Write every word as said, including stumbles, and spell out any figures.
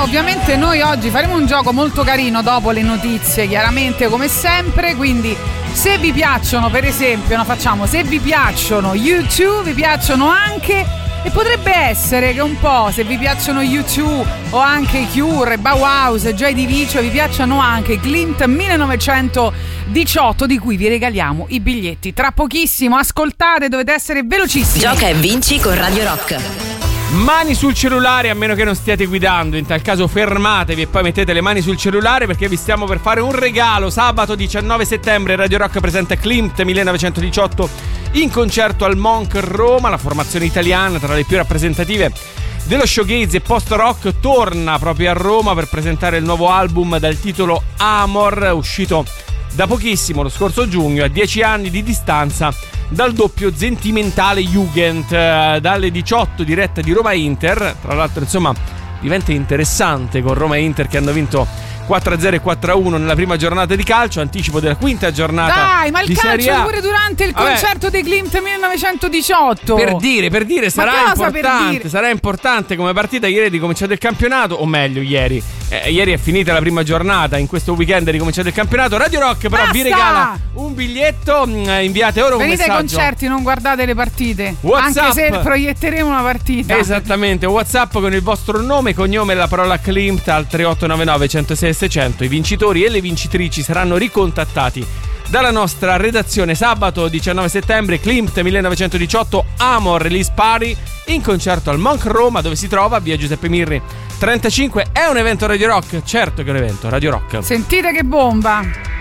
ovviamente noi oggi faremo un gioco molto carino dopo le notizie, chiaramente come sempre, quindi se vi piacciono, per esempio, no, facciamo, se vi piacciono U due, vi piacciono anche, e potrebbe essere che un po', se vi piacciono U due o anche i Cure, Bauhaus, Joy Division, vi piacciono anche Klimt millenovecentodiciotto, di cui vi regaliamo i biglietti tra pochissimo. Ascoltate, dovete essere velocissimi. Gioca e vinci con Radio Rock. Mani sul cellulare, a meno che non stiate guidando, in tal caso fermatevi e poi mettete le mani sul cellulare, perché vi stiamo per fare un regalo. Sabato diciannove settembre Radio Rock presenta Klimt millenovecentodiciotto in concerto al Monk Roma. La formazione italiana, tra le più rappresentative dello showgaze e post-rock, torna proprio a Roma per presentare il nuovo album dal titolo Amor, uscito da pochissimo, lo scorso giugno, a dieci anni di distanza dal doppio sentimentale Jugend, dalle diciotto diretta di Roma Inter. Tra l'altro, insomma, diventa interessante con Roma Inter che hanno vinto quattro a zero e quattro a uno nella prima giornata di calcio, anticipo della quinta giornata. Dai, ma il di calcio pure durante il Vabbè, concerto dei Klimt millenovecentodiciotto. Per dire, per dire, sarà importante, per dire? sarà importante come partita. Ieri è ricominciato il campionato, o meglio, ieri. Eh, ieri è finita la prima giornata, in questo weekend è ricominciato il campionato. Radio Rock però Basta! vi regala un biglietto, inviate ora un Venite messaggio. ai concerti, non guardate le partite. WhatsApp. Anche se proietteremo una partita. Esattamente, WhatsApp con il vostro nome, cognome e la parola Klimt al tre otto nove nove uno zero sei seicento. I vincitori e le vincitrici saranno ricontattati dalla nostra redazione. Sabato diciannove settembre Klimt millenovecentodiciotto Amor Release Party in concerto al Monk Roma, dove si trova via Giuseppe Mirri trentacinque. È un evento Radio Rock, certo che è un evento Radio Rock. Sentite che bomba.